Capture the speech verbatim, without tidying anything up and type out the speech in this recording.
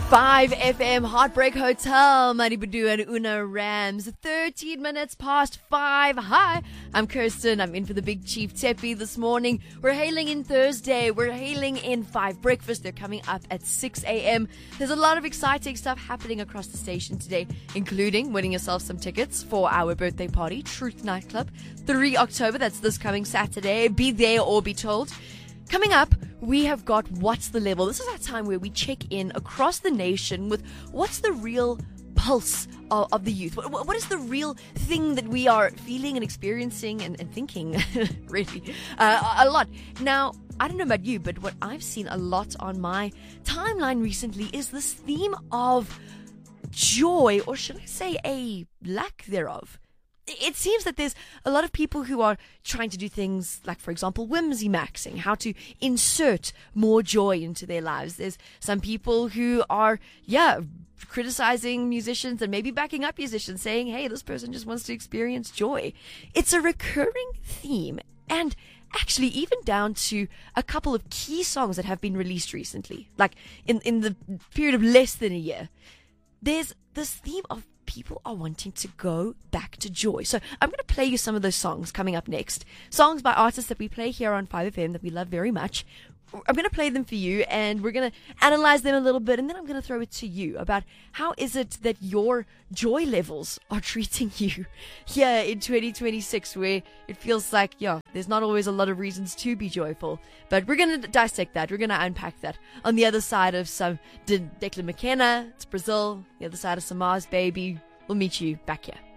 five F M Heartbreak Hotel, Madi Badu and Una Rams. thirteen minutes past five. Hi, I'm Kirsten. I'm in for the Big Chief Tepi this morning. We're hailing in Thursday. We're hailing in five Breakfast. They're coming up at six a.m. There's a lot of exciting stuff happening across the station today, including winning yourself some tickets for our birthday party, Truth Nightclub, the third of October. That's this coming Saturday. Be there or be told. Coming up, we have got What's the Level. This is our time where we check in across the nation with what's the real pulse of, of the youth. What, what is the real thing that we are feeling and experiencing and, and thinking, really, uh, a lot. Now, I don't know about you, but what I've seen a lot on my timeline recently is this theme of joy, or should I say a lack thereof. It seems that there's a lot of people who are trying to do things like, for example, whimsy maxing, how to insert more joy into their lives. There's some people who are, yeah, criticizing musicians and maybe backing up musicians, saying, hey, this person just wants to experience joy. It's a recurring theme, and actually even down to a couple of key songs that have been released recently, like in, in the period of less than a year. There's this theme of people are wanting to go back to joy. So I'm going to play you some of those songs coming up next. Songs by artists that we play here on five F M that we love very much. I'm going to play them for you, and we're going to analyze them a little bit, and then I'm going to throw it to you about how is it that your joy levels are treating you here in twenty twenty-six, where it feels like, yeah, there's not always a lot of reasons to be joyful. But we're going to dissect that. We're going to unpack that. On the other side of some De- Declan McKenna, it's Brazil. The other side of some Mars Baby. We'll meet you back here.